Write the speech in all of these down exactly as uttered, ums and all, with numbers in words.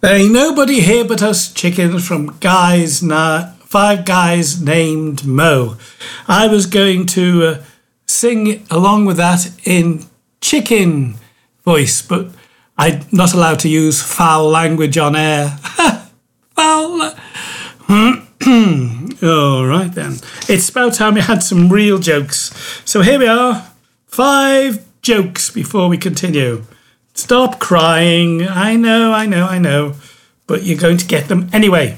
There ain't nobody here but us chickens from guys na- Five Guys Named Mo. I was going to uh, sing along with that in chicken voice, but I'm not allowed to use foul language on air. Foul. All right then. It's about time we had some real jokes. So here we are. Five jokes before we continue. Stop crying. I know, I know, I know. But you're going to get them anyway.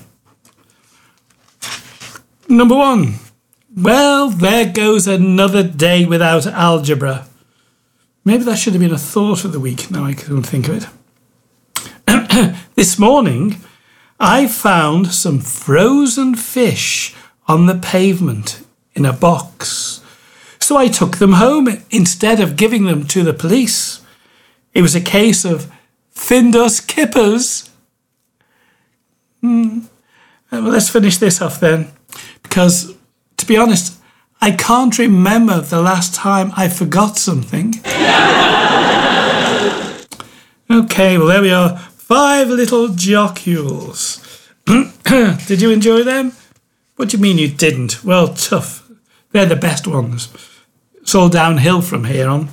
Number one. Well, there goes another day without algebra. Maybe that should have been a thought of the week. Now I can't think of it. This morning, I found some frozen fish on the pavement in a box. So I took them home instead of giving them to the police. It was a case of Findus kippers. Hmm. Well, let's finish this off then. Because, to be honest, I can't remember the last time I forgot something. Okay, well, there we are. Five little jockules. Did you enjoy them? What do you mean you didn't? Well, tough. They're the best ones. It's all downhill from here on.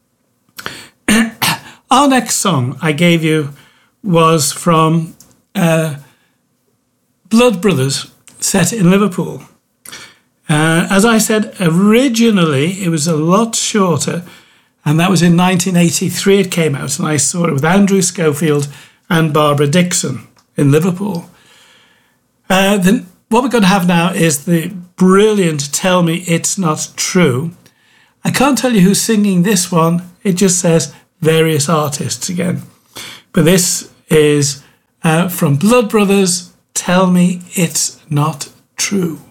Our next song I gave you was from uh, Blood Brothers, set in Liverpool. Uh, as I said, originally it was a lot shorter, and that was in nineteen eighty-three it came out, and I saw it with Andrew Schofield and Barbara Dixon in Liverpool. Uh, then what we're going to have now is the brilliant Tell Me It's Not True. I can't tell you who's singing this one. It just says various artists again. But this is uh, from Blood Brothers, Tell Me It's Not True.